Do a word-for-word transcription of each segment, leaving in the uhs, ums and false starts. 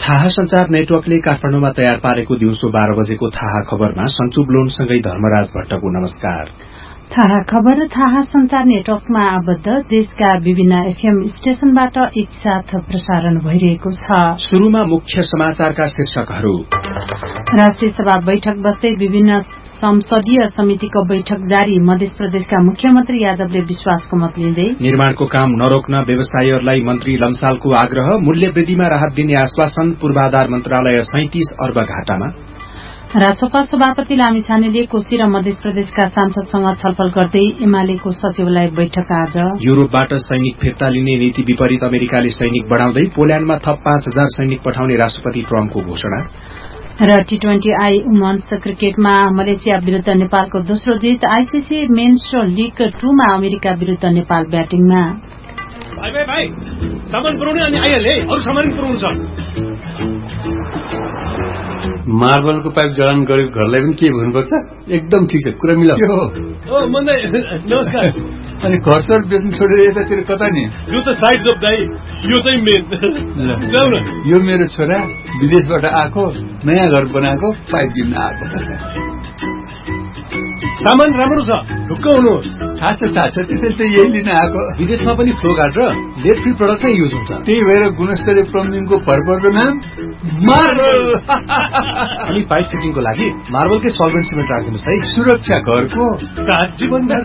थाहा संचार नेटवर्कले काठमाडौँमा तयार पारेको दिउँसो बाह्र बजेको थाहा खबरमा सन्चु ब्लोनसँगै धर्मराज भट्टको नमस्कार। थाहा खबर थाहा संचार नेटवर्कमा आबद्ध देशका विभिन्न एफएम स्टेशनबाट एकसाथ प्रसारण भइरहेको छ। शुरूमा मुख्य समाचारका शीर्षकहरू। राष्ट्रिय सभा बैठक बस्दै विभिन्न संसदीय समितिको बैठक जारी। मध्य प्रदेशका मुख्यमन्त्री यादवले विश्वासको मत लिँदै निर्माणको काम नरोक्न व्यवसायीहरूलाई मन्त्री लम्सालको आग्रह। मूल्य वृद्धिमा राहत दिने आश्वासन। पूर्वाधार मन्त्रालय सैंतीस अर्ब घाटामा। राष्ट्रपा सभापति लामिछानेले कोशी र मध्य प्रदेशका सांसदसँग छलफल गर्दै एमालेको सचिवालय बैठक आज। युरोपबाट सैनिक फिर्ता लिने नीति विपरीत अमेरिकाले सैनिक बढ़ाउँदै पोल्याण्डमा थप पाँच हजार सैनिक पठाउने राष्ट्रपति ट्रम्पको घोषणा। र टी ट्वेन्टी आई वुमन्स क्रिकेटमा मलेसिया विरूद्ध नेपालको दोस्रो जित। आईसीसी मेन्स लीग टूमा अमेरिका विरूद्ध नेपाल ब्याटिङमा। भाइ भाइ भाइ सामान पुर्याउने अनि आइहाले अरु सामान पुर्याउनु छ। मार्बलको पाइप जडान गरेको घरलाई पनि के भन्नुपर्छ? एकदम ठिक छ, कुरा मिलाऊ। ओ मन्दै नमस्कार। अनि घर सर बेच्नु छोडेर यतातिर कता नि? यो त साइड जब दाइ, यो चाहिँ मेन। जाऊ न। यो मेरो छोरा विदेशबाट आएको, नयाँ घर बनाएको, पाइप दिन आएको। सामान राम्रो छ, ढुक्क हुनुहोस्। थाहा छ थाहा छ, त्यसैले त यही लिन आएको। विदेशमा पनि फ्लो गार्ड र लेड फ्री प्रडक्ट नै युज हुन्छ। त्यही भएर गुणस्तरीय प्लम्बिङको भरपर्दो नाम मार्बल। अनि पाइप फिटिङको लागि मार्बलकै सल्भेन्ट सिमेन्ट राखिदिनुहोस् है। सुरक्षा घरको साथ जीवनभर।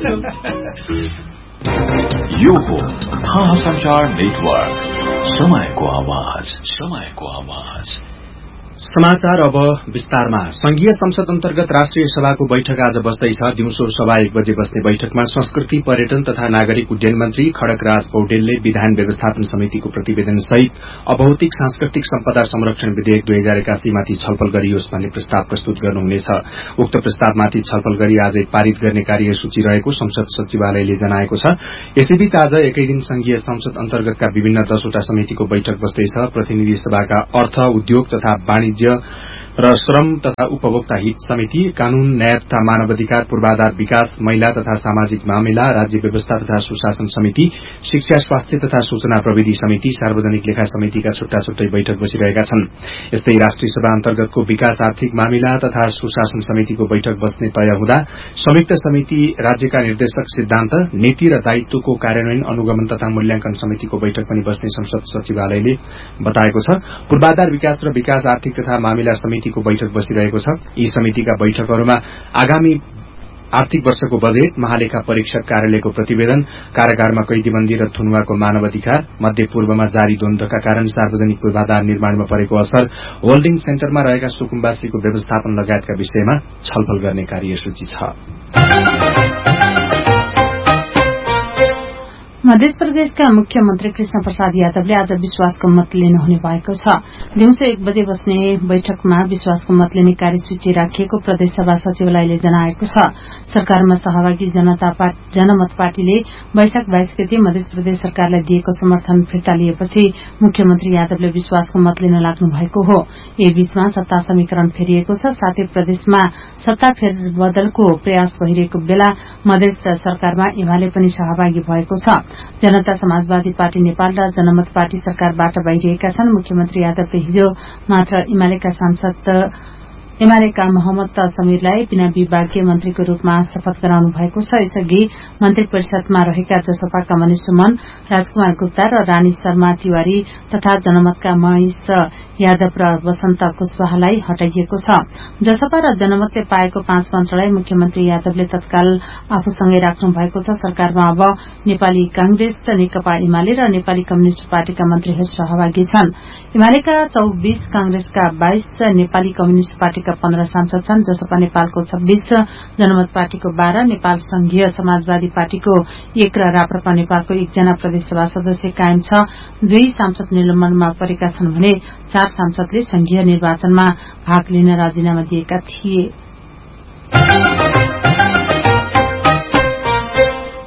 यो हो थाहा संचार नेटवर्क, समयको आवाज, समयको आवाज। समाचार अब विस्तारमा। संघीय संसद अन्तर्गत राष्ट्रिय सभाको बैठक आज बस्दैछ। दिउँसो सभा एक बजे बस्ने बैठकमा संस्कृति, पर्यटन तथा नागरिक उड्डयन मन्त्री खड्गराज पौडेलले विधान व्यवस्थापन समितिको प्रतिवेदन सहित अभौतिक सांस्कृतिक सम्पदा संरक्षण विधेयक दुई हजार एकासीमाथि छलफल गरियोस् भन्ने प्रस्ताव प्रस्तुत गर्नुहुनेछ। उक्त प्रस्तावमाथि छलफल गरी आजै पारित गर्ने कार्यसूची रहेको संसद सचिवालयले जनाएको छ। यसैबीच आज एकै दिन संघीय संसद अन्तर्गतका विभिन्न दसवटा समितिको बैठक बस्दैछ। प्रतिनिधि सभाका अर्थ, उद्योग तथा वाणिज्य र श्रम तथा उपभोक्ता हित समिति, कानून, न्याय तथा मानवाधिकार, पूर्वाधार विकास, महिला तथा सामाजिक मामिला, राज्य व्यवस्था तथा सुशासन समिति, शिक्षा, स्वास्थ्य तथा सूचना प्रविधि समिति, सार्वजनिक लेखा समितिका छुट्टा छुट्टै बैठक बसिरहेका छन्। यस्तै राष्ट्रिय सभा अन्तर्गतको विकास, आर्थिक मामिला तथा सुशासन समितिको बैठक बस्ने तय हुँदा संयुक्त समिति राज्यका निर्देशक सिद्धान्त, नीति र दायित्वको कार्यान्वयन, अनुगमन तथा मूल्याङ्कन समितिको बैठक पनि बस्ने संसद सचिवालयले बताएको छ। पूर्वाधार विकास र विकास आर्थिक तथा मामिला समितिको बैठक बसिरहेको छ। यी समितिका बैठकहरूमा आगामी आर्थिक वर्षको बजेट, महालेखा परीक्षक कार्यालयको प्रतिवेदन, कारागारमा कैदीबन्दी र थुनुवाको मानवाधिकार, मध्य पूर्वमा जारी द्वन्द्वका कारण सार्वजनिक पूर्वाधार निर्माणमा परेको असर, होल्डिङ सेन्टरमा रहेका सुकुम्बासीको व्यवस्थापन लगायतका विषयमा छलफल गर्ने कार्यसूची छ। मध्य प्रदेशका मुख्यमन्त्री कृष्ण प्रसाद यादवले आज विश्वासको मत लिनुहुने भएको छ। दिउँसो एक बजे बस्ने बैठकमा विश्वासको मत लिने कार्यसूची राखिएको प्रदेश सभा सचिवालयले जनाएको छ। सरकारमा सहभागी जनता पार्टी जनमत पार्टीले वैशाख बाइस गते मध्य प्रदेश सरकारलाई दिएको समर्थन फिर्ता लिएपछि मुख्यमन्त्री यादवले विश्वासको मत लिन लाग्नु भएको हो। यही बीचमा सत्ता समीकरण फेरिएको छ। साथै प्रदेशमा सत्ता फेरबदलको प्रयास भइरहेको बेला मध्य सरकारमा एमाले पनि सहभागी भएको छ। जनता समाजवादी पार्टी नेपाल र जनमत पार्टी सरकारबाट बाहिरिएका छन्। मुख्यमन्त्री यादवले हिजो मात्र एमालेका सांसद एमालेका मोहम्मद समीरलाई बिना विभागीय मन्त्रीको रूपमा शपथ गराउनु भएको छ। यसअघि मन्त्री परिषदमा रहेका जसपाका मनिष सुमन, राजकुमार गुप्ता र रानी शर्मा तिवारी तथा जनमतका महेश यादव र वसन्त कुशवाहालाई हटाइएको छ। जसपा र जनमतले पाएको पाँच मन्त्रीलाई मुख्यमन्त्री यादवले तत्काल आफूसँगै राख्नु भएको छ। सरकारमा अब नेपाली कांग्रेस, नेकपा एमाले र नेपाली कम्युनिष्ट पार्टीका मन्त्रीहरू सहभागी छन्। एमालेका चौबीस, कांग्रेसका बाइस, नेपाली कम्युनिष्ट पार्टीका पन्ध्र सांसद छन्। जसपा नेपालको छब्बीस, जनमत पार्टीको बाह्र, नेपाल संघीय समाजवादी पार्टीको एक र राप्रपा नेपालको एकजना प्रदेशसभा सदस्य कायम छ। दुई सांसद निलम्बनमा परेका छन् भने चार सांसदले संघीय निर्वाचनमा भाग लिन राजीनामा दिएका थिए।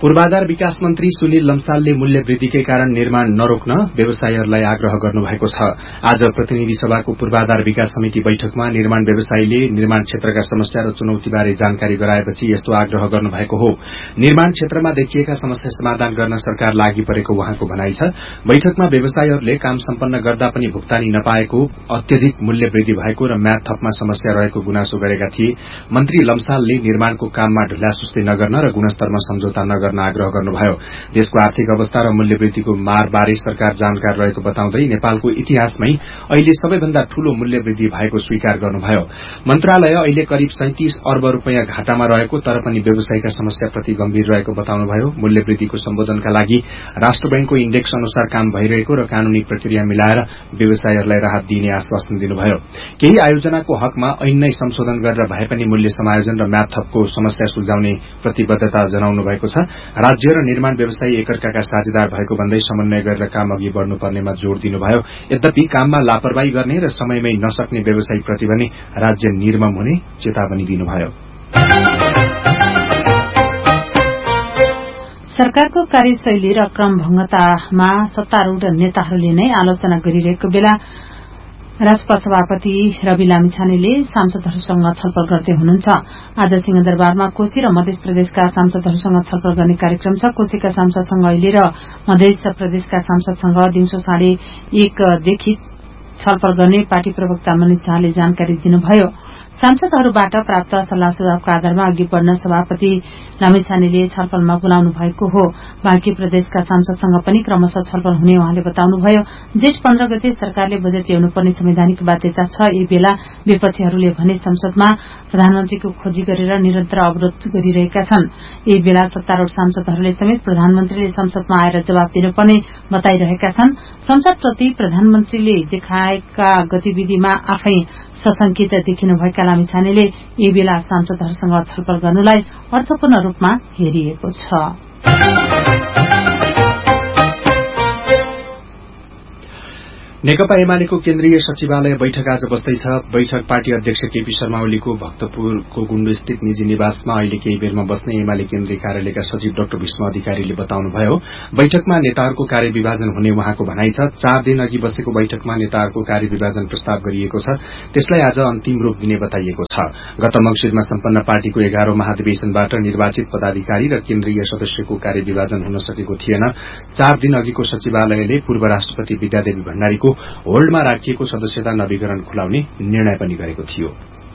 पूर्वाधार विकास मन्त्री सुनिल लम्सालले मूल्य वृद्धिकै कारण निर्माण नरोक्न व्यवसायीहरूलाई आग्रह गर्नुभएको छ। आज प्रतिनिधि सभाको पूर्वाधार विकास समिति बैठकमा निर्माण व्यवसायीले निर्माण क्षेत्रका समस्या र चुनौतीबारे जानकारी गराएपछि यस्तो आग्रह गर्नुभएको हो। निर्माण क्षेत्रमा देखिएका समस्या समाधान गर्न सरकार लागि परेको उहाँको भनाइ छ। बैठकमा व्यवसायीहरूले काम सम्पन्न गर्दा पनि भुक्तानी नपाएको, अत्यधिक मूल्य वृद्धि भएको र म्याद थपमा समस्या रहेको गुनासो गरेका थिए। मन्त्री लम्सालले निर्माणको काममा ढिलासुस्ती नगर्न र गुणस्तरमा सम्झौता नगर्न आग्रह गर्नुभयो। देशको आर्थिक अवस्था र मूल्य वृद्धिको मारबारे सरकार जानकार रहेको बताउँदै नेपालको इतिहासमै अहिले सबैभन्दा ठूलो मूल्य वृद्धि भएको स्वीकार गर्नुभयो। मन्त्रालय अहिले करिब सैंतीस अर्ब रूपियाँ घाटामा रहेको तर पनि व्यवसायका समस्याप्रति गम्भीर रहेको बताउनुभयो। मूल्य वृद्धिको सम्बोधनका लागि राष्ट्र बैंकको इण्डेक्स अनुसार काम भइरहेको र कानूनी प्रक्रिया मिलाएर व्यवसायीहरूलाई राहत दिने आश्वासन दिनुभयो। केही आयोजनाको हकमा ऐन नै संशोधन गरेर भए पनि मूल्य समायोजन र म्याद थपको समस्या सुल्झाउने प्रतिबद्धता जनाउनु भएको छ। राज्य र निर्माण व्यवसायी एकअर्काका साझेदार भएको भन्दै समन्वय गरेर काम अघि बढ़नुपर्नेमा जोड़ दिनुभयो। यद्यपि काममा लापरवाही गर्ने र समयमै नसक्ने व्यवसायीप्रति भने राज्य निर्मम हुने चेतावनी दिनुभयो। सरकारको कार्यशैली र क्रमभंगतामा सत्तारूढ़ नेताहरूले नै आलोचना गरिरहेको बेला राजपा सभापति रवि लामिछानेले सांसदहरूसँग छलफल गर्दै हुनुहुन्छ। आज सिंहदरबारमा कोशी र मध्य प्रदेशका सांसदहरूसँग छलफल गर्ने कार्यक्रम छ। कोशीका सांसदसँग अहिले र मध्य प्रदेशका सांसदसँग दिउँसो साढे एकदेखि छलफल गर्ने पार्टी प्रवक्ता मनिष झाले जानकारी दिनुभयो। सांसदहरूबाट प्राप्त सल्लाह सुझावका आधारमा अघि बढ़न सभापति लामिछानेले छलफलमा बोलाउनु भएको हो। बाँकी प्रदेशका सांसदसँग पनि क्रमशः छलफल हुने उहाँले बताउनुभयो। जेठ पन्ध्र गते सरकारले बजेट ल्याउनुपर्ने संवैधानिक बाध्यता छ। यही बेला विपक्षीहरूले भने संसदमा प्रधानमन्त्रीको खोजी गरेर निरन्तर अवरोध गरिरहेका छन्। यही बेला सत्तारूढ़ सांसदहरूले समेत प्रधानमन्त्रीले संसदमा आएर जवाब दिनुपर्ने बताइरहेका छन्। संसदप्रति प्रधानमन्त्रीले देखाएका गतिविधिमा आफै सशंकित देखिनुभएका लामिछानेले यही बेला सांसदहरूसँग छलफल गर्नुलाई अर्थपूर्ण रूपमा हेरिएको छ। नेकपा एमालेको केन्द्रीय सचिवालय बैठक आज बस्दैछ। बैठक पार्टी अध्यक्ष केपी शर्मा ओलीको भक्तपुरको गुण्डस्थित निजी निवासमा अहिले केही बेरमा बस्ने एमाले केन्द्रीय कार्यालयका सचिव डाक्टर भीष्म अधिकारीले बताउनुभयो। बैठकमा नेताहरूको कार्यविभाजन हुने उहाँको भनाइ छ। चार दिन अघि बसेको बैठकमा नेताहरूको कार्यविभाजन प्रस्ताव गरिएको छ। त्यसलाई आज अन्तिम रूप दिने बताइएको छ। गत मंसिरमा सम्पन्न पार्टीको एघारौं महाधिवेशनबाट निर्वाचित पदाधिकारी र केन्द्रीय सदस्यको कार्यविभाजन हुन सकेको थिएन। चार दिन अघिको सचिवालयले पूर्व राष्ट्रपति विद्यादेवी भण्डारीको होल्डमा राखिएको सदस्यता नवीकरण खुलाउने निर्णय पनि गरेको थियो।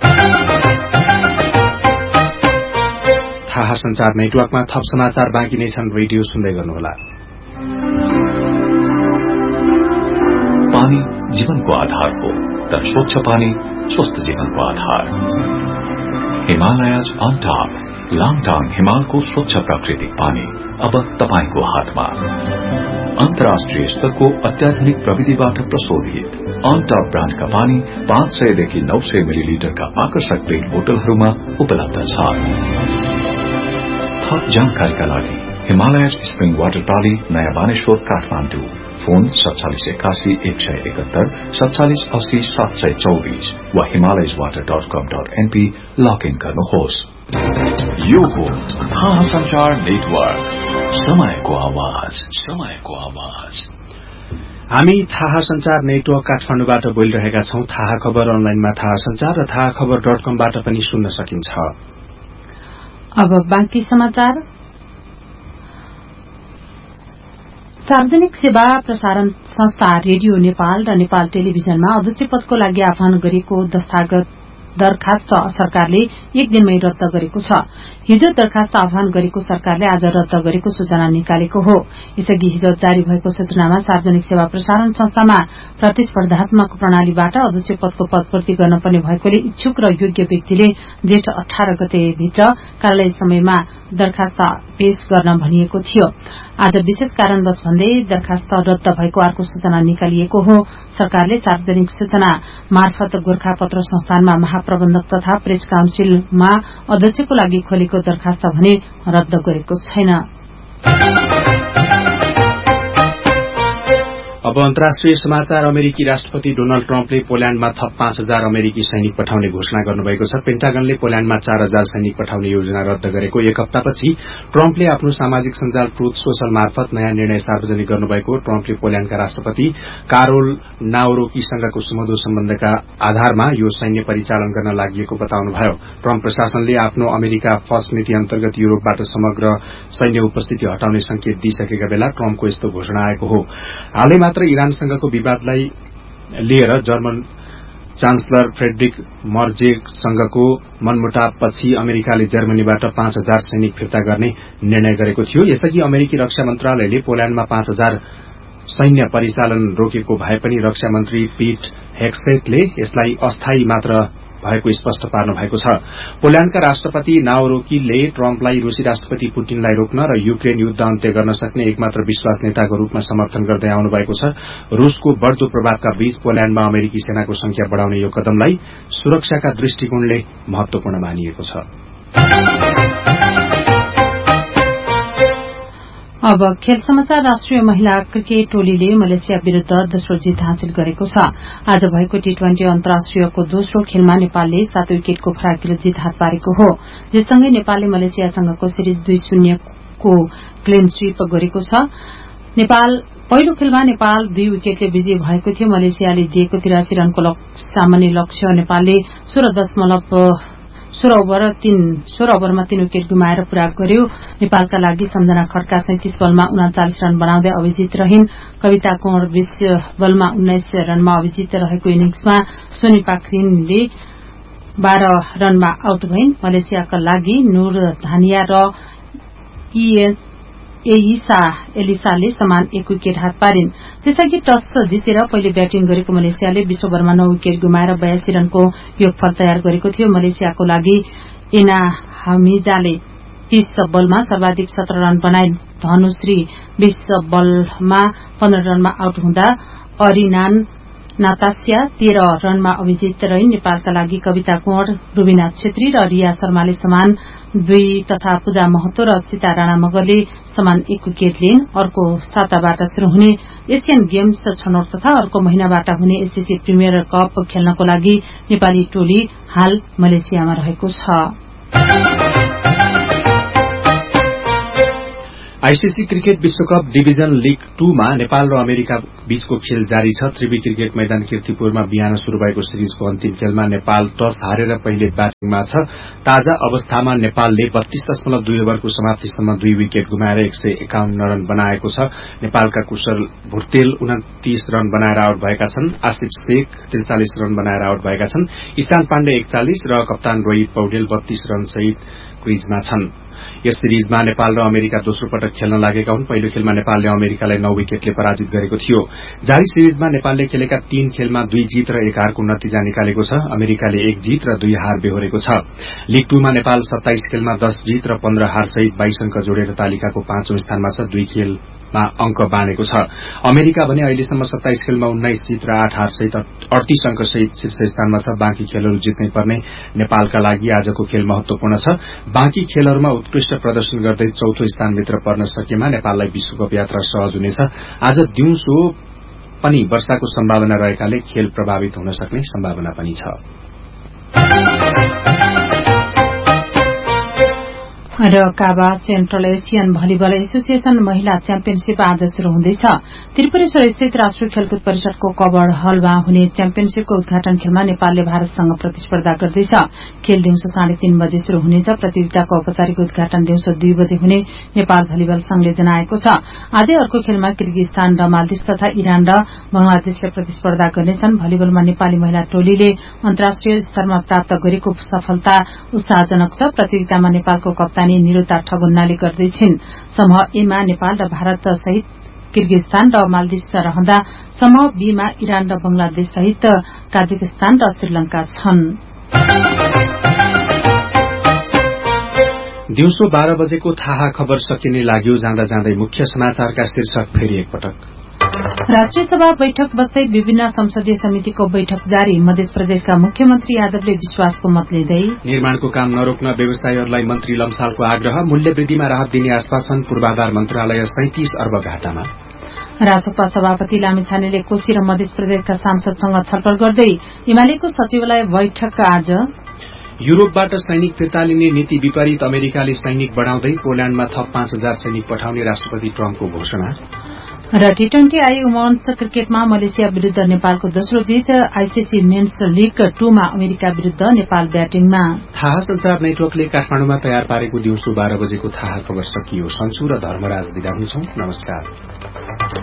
थाहा संचार नेटवर्कमा थप समाचार बाँकी नै छन्। रेडियो सुन्दै गर्नुहोला। पानी जीवनको आधार हो, तर स्वच्छ पानी स्वस्थ जीवनको आधार। हिमालयज अन टप लाङटाङ हिमालको स्वच्छ प्राकृतिक पानी अब तपाईको हातमा। अन्तर्राष्ट्रिय स्तरको अत्याधुनिक प्रविधिबाट प्रशोधित अन टप ब्रान्डका पानी पाँच सयदेखि नौ सय मिलिलिटरका आकर्षक प्लेट बोतलहरूमा उपलब्ध छ। थप जानकारीका लागि हिमालयज स्प्रिङ वाटर प्रणाली नयाँ बानेश्वर काठमाडौँ। फोन सत्तालिस एकासी एक सय एकहत्तर सत्तालिस अस्सी सात सय चौबीस वा हिमालयज वाटर डट कम डट एनपी लगइन गर्नुहोस्। यो हो थाहा संचार नेटवर्क, समयको आवाज, समयको आवाज। हामी थाहा संचार नेटवर्क काठमाडौँबाट बोलिरहेका छौं। थाहा खबर अनलाइनमा थाहा संचार र थाहा खबर डट कमबाट पनि सुन्न सकिन्छ। अब बाँकी समाचार। सार्वजनिक सेवा प्रसारण संस्था रेडियो नेपाल र नेपाल टेलिभिजनमा अध्यक्ष पदको लागि आह्वान गरेको दस्तागत दरखास्त सरकारले एक दिनमै रद्द गरेको छ। हिजो दरखास्त आह्वान गरेको सरकारले आज रद्द गरेको सूचना निकालेको हो। यसअघि हिजो जारी भएको सूचनामा सार्वजनिक सेवा प्रसारण संस्थामा प्रतिस्पर्धात्मक प्रणालीबाट अध्यक्ष पदको पदपूर्ति गर्नुपर्ने भएकोले इच्छुक र योग्य व्यक्तिले जेठ अठार गते भित्र कार्यालय समयमा दरखास्त पेश गर्न भनिएको थियो। आज विशेष कारणवश भन्दै दरखास्त रद्द भएको अर्को सूचना निकालिएको हो। सरकारले सार्वजनिक सूचना मार्फत गोर्खापत्र संस्थानमा महाप्रबन्धक तथा प्रेस काउन्सिलमा अध्यक्षको लागि खोलेको दरखास्त भने रद्द गरेको छैन। अब अन्तर्राष्ट्रिय समाचार। अमेरिकी राष्ट्रपति डोनाल्ड ट्रम्पले पोल्याण्डमा थप पाँच हजार अमेरिकी सैनिक पठाउने घोषणा गर्नुभएको छ। पेन्टागनले पोल्याण्डमा चार हजार सैनिक पठाउने योजना रद्द गरेको एक हप्तापछि ट्रम्पले आफ्नो सामाजिक सञ्जाल ट्रुथ सोशल मार्फत नयाँ निर्णय सार्वजनिक गर्नुभएको। ट्रम्पले पोल्याण्डका राष्ट्रपति कारोल नावरोकीसँगको सुमधुर सम्बन्धका आधारमा यो सैन्य परिचालन गर्न लागि बताउनुभयो। ट्रम्प प्रशासनले आफ्नो अमेरिका फर्स्ट नीति अन्तर्गत युरोपबाट समग्र सैन्य उपस्थिति हटाउने संकेत दिइसकेका बेला ट्रम्पको यस्तो घोषणा आएको हो। हालै मात्र इरानसँगको विवादलाई लिएर जर्मन चान्सलर फ्रेडरिक मर्जेसँगको मनमुटावपछि अमेरिकाले जर्मनीबाट पाँच हजार सैनिक फिर्ता गर्ने निर्णय गरेको थियो। यसअघि अमेरिकी रक्षा मन्त्रालयले पोल्याण्डमा पाँच हजार सैन्य परिचालन रोकेको भए पनि रक्षा मन्त्री पीट हेक्सेटले यसलाई अस्थायी मात्र भएको स्पष्ट पार्नु भएको छ। पोल्याण्डका राष्ट्रपति नावरोकीले ट्रम्पलाई रूसी राष्ट्रपति पुटिनलाई रोक्न र युक्रेन युद्ध अन्त्य गर्न सक्ने एकमात्र विश्वास नेताको रूपमा समर्थन गर्दै आउनु भएको छ। रूसको बढ़दो प्रभावका बीच पोल्याण्डमा अमेरिकी सेनाको संख्या बढ़ाउने यो कदमलाई सुरक्षाका दृष्टिकोणले महत्वपूर्ण मानिएको छ। अब खेल समाचार। राष्ट्रिय महिला क्रिकेट टोलीले मलेसिया विरूद्ध दोस्रो जीत हासिल गरेको छ। आज भएको टी ट्वेन्टी अन्तर्राष्ट्रियको दोस्रो खेलमा नेपालले सात विकेटको फराकिलो जीत हात पारेको हो। यससँगै नेपालले मलेसियासँगको सिरिज दुई शून्यको क्लीन स्वीप गरेको छ। नेपाल पहिलो खेलमा नेपाल दुई विकेटले विजयी भएको थियो। मलेसियाले दिएको तिरासी रनको सामान्य लक्ष्य नेपालले सोह्र दशमलव सोह्र ओभर तीन सोह्र ओभरमा तीन विकेट गुमाएर पूरा गर्यो। नेपालका लागि सम्झना खड्का सैंतिस बलमा उनाचालिस रन बनाउँदै अभिजित रहिन्। कविता कोर बीस बलमा उन्नाइस रनमा अभिजित रहेको इनिंग्समा सोनी पाखरिनले बाह्र रनमा आउट भइन्। मलेसियाका लागि नूर धानिया र एइसा एलिसाले समान एक विकेट हात पारिन्। त्यसअघि टस जितेर पहिले ब्याटिङ गरेको मलेसियाले बीस ओभरमा नौ विकेट गुमाएर बयासी रनको योगफल तयार गरेको थियो। मलेसियाको लागि एना हमिजाले तीस बलमा सर्वाधिक सत्र रन बनाइन्। धनुश्री बीस बलमा पन्ध्र रनमा आउट हुँदा अरिनान नातास्या तेह्र रनमा अभिजित रहिन्। नेपालका लागि कविता कुँवर, रुबिना छेत्री र रिया शर्माले समान दुई तथा पूजा महतो र सीता राणा मगरले समान एक विकेट लिइन्। अर्को साताबाट शुरू हुने एसियन गेम्स छनौट तथा अर्को महिनाबाट हुने एससीसी प्रिमियर कप खेल्नको लागि नेपाली टोली हाल मलेसियामा रहेको छ। आईसीसी क्रिकेट विश्वकप डिभिजन लीग टूमा नेपाल र अमेरिका बीचको खेल जारी छ। त्रिवी क्रिकेट मैदान कीर्तिपुरमा बिहान शुरू भएको सिरिजको अन्तिम खेलमा नेपाल टस हारेर पहिले ब्याटिङमा छ। ताजा अवस्थामा नेपालले बत्तीस दशमलव दुई ओभरको समाप्तिसम्म दुई विकेट गुमाएर एक सय एकाउन्न रन बनाएको छ। नेपालका कुशल भुर्तेल उन्तिस रन बनाएर आउट भएका छन्। आसिफ शेख त्रिचालिस रन बनाएर आउट भएका छन्। ईशान पाण्डे एकचालिस र कप्तान रोहित पौडेल बत्तीस रन सहित क्रिजमा छन्। यस सिरिजमा नेपाल र अमेरिका दोस्रो पटक खेल्न लागेका हुन्। पहिलो खेलमा नेपालले अमेरिकालाई नौ विकेटले पराजित गरेको थियो। जारी सिरिजमा नेपालले खेलेका तीन खेलमा दुई जीत र एक हारको नतिजा निकालेको छ। अमेरिकाले एक जीत र दुई हार बेहोरेको छ। लीग टूमा नेपाल सत्ताइस खेलमा दस जीत र पन्ध्र हार सहित बाइस अंक जोडेर तालिकाको पाँचौं स्थानमा छ। दुई खेलमा अंक बाँडेको छ। अमेरिका भने अहिलेसम्म सत्ताइस खेलमा उन्नाइस जीत र आठ हार सहित अडतीस अंक सहित शीर्ष स्थानमा छ। बाँकी खेलहरू जित्नै पर्ने नेपालका लागि आजको खेल महत्वपूर्ण छ। बाँकी खेलहरूमा उत्कृष्ट प्रदर्शन गर्दै चौथो स्थानभित्र पर्न सकेमा नेपाललाई विश्वकप यात्रा सहज हुनेछ। आज दिउँसो पनि वर्षाको सम्भावना रहेकाले खेल प्रभावित हुन सक्ने सम्भावना पनि छ। र काबा सेन्ट्रल एसियन भलिबल एसोसिएशन महिला च्याम्पियनशीप आज शुरू हुँदैछ। त्रिपुरेश्वर स्थित राष्ट्रिय खेलकुद परिषदको कवर हलमा हुने च्याम्पियनशीपको उद्घाटन खेलमा नेपालले भारतसँग प्रतिस्पर्धा गर्दैछ। खेल दिउँसो साढे तीन बजे शुरू हुनेछ। प्रतियोगिताको औपचारिक उद्घाटन दिउँसो दुई बजे हुने नेपाल भलिबल संघले जनाएको छ। आजै अर्को खेलमा किर्गिस्तान र मालदिप्स तथा इरान र बंगलादेशले प्रतिस्पर्धा गर्नेछन्। भलिबलमा नेपाली महिला टोलीले अन्तर्राष्ट्रिय स्तरमा प्राप्त गरेको सफलता उत्साहजनक छ। प्रतियोगितामा नेपालको कप्तान निरुता ठगुन्नाले गर्दैछिन्। समूह ए मा नेपाल र भारत सहित किर्गिस्तान र मालदिप्स रहँदा समूह बी मा इरान र बंगलादेश सहित काजाकिस्तान र श्रीलंका छन्। दिउँसो बाह्र बजेको थाहा खबर सकिने लाग्यो। जाँदा जाँदै मुख्य समाचारका शीर्षक फेरि एकपटक। राष्ट्रिय सभा बैठक बस्दै विभिन्न संसदीय समितिको बैठक जारी। मध्य प्रदेशका मुख्यमन्त्री यादवले विश्वासको मत लिँदै निर्माणको काम नरोक्न व्यवसायीहरूलाई मन्त्री लम्सालको आग्रह। मूल्य वृद्धिमा राहत दिने आश्वासन। पूर्वाधार मन्त्रालय सैंतिस अर्ब घाटामा। रासपा सभापति लामिछानेले कोशी र मध्य प्रदेशका सांसदसँग छलफल गर्दै एमालेको सचिवालय बैठक आज। युरोपबाट सैनिक फिर्ता लिने नीति विपरीत अमेरिकाले सैनिक बढ़ाउँदै पोल्याण्डमा थप पाँच हजार सैनिक पठाउने राष्ट्रपति ट्रम्पको घोषणा। र टी ट्वेन्टी आई वुमेन्स क्रिकेटमा मलेसिया विरूद्ध नेपालको दोस्रो जित। आईसीसी मेन्स लीग टूमा अमेरिका विरूद्ध नेपाल ब्याटिङमा। थाहा संचार नेटवर्कले काठमाडौँमा तयार पारेको दिउँसो बाह्र बजेको थाहा खबर सकियो। सन्चु र धर्मराज दिदा हुन्छौं। नमस्कार।